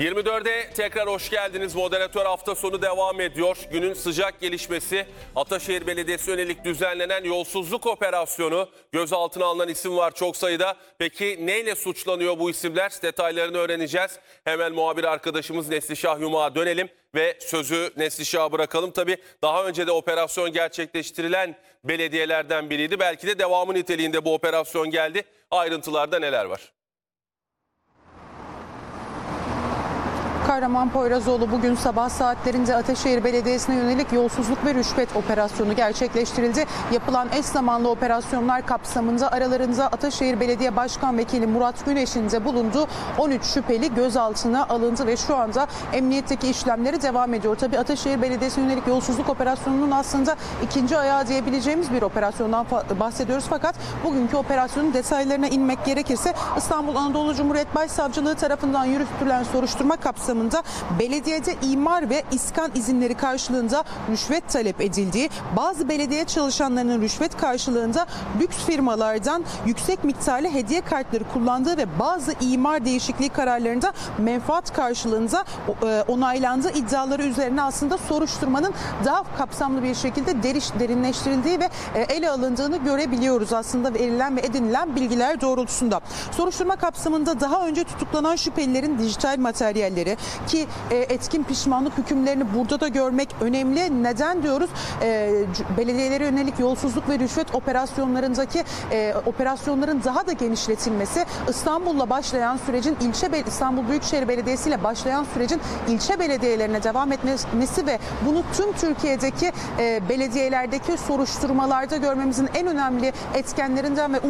24'e tekrar hoş geldiniz. Moderatör hafta sonu devam ediyor. Günün sıcak gelişmesi Ataşehir Belediyesi yönelik düzenlenen yolsuzluk operasyonu. Gözaltına alınan isim var çok sayıda. Peki neyle suçlanıyor bu isimler? Detaylarını öğreneceğiz. Hemen muhabir arkadaşımız Neslişah Yumak'a dönelim ve sözü Neslişah'a bırakalım. Tabii daha önce de operasyon gerçekleştirilen belediyelerden biriydi. Belki de devamı niteliğinde bu operasyon geldi. Ayrıntılarda neler var? Kahraman Poyrazoğlu bugün sabah saatlerinde Ataşehir Belediyesi'ne yönelik yolsuzluk ve rüşvet operasyonu gerçekleştirildi. Yapılan eş zamanlı operasyonlar kapsamında aralarında Ataşehir Belediye Başkan Vekili Murat Güneş'in de bulunduğu 13 şüpheli gözaltına alındı ve şu anda emniyetteki işlemleri devam ediyor. Tabii Ataşehir Belediyesi'ne yönelik yolsuzluk operasyonunun aslında ikinci ayağı diyebileceğimiz bir operasyondan bahsediyoruz. Fakat bugünkü operasyonun detaylarına inmek gerekirse İstanbul Anadolu Cumhuriyet Başsavcılığı tarafından yürütülen soruşturma kapsamında belediyede imar ve iskan izinleri karşılığında rüşvet talep edildiği, bazı belediye çalışanlarının rüşvet karşılığında lüks firmalardan yüksek miktarlı hediye kartları kullandığı ve bazı imar değişikliği kararlarında menfaat karşılığında onaylandığı iddiaları üzerine aslında soruşturmanın daha kapsamlı bir şekilde derinleştirildiği ve ele alındığını görebiliyoruz aslında verilen ve edinilen bilgiler doğrultusunda. Soruşturma kapsamında daha önce tutuklanan şüphelilerin dijital materyalleri ki etkin pişmanlık hükümlerini burada da görmek önemli. Neden diyoruz? Belediyelere yönelik yolsuzluk ve rüşvet operasyonlarındaki operasyonların daha da genişletilmesi, İstanbul'la başlayan sürecin İstanbul Büyükşehir Belediyesi ile başlayan sürecin ilçe belediyelerine devam etmesi ve bunu tüm Türkiye'deki belediyelerdeki soruşturmalarda görmemizin en önemli etkenlerinden ve